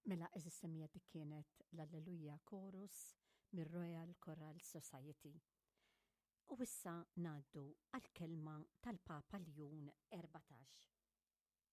Mela eżissemija dik kienet l-Alleluja Chorus mir-Royal Choral Society. U issa naddu għal-kelma tal-Papa Ljun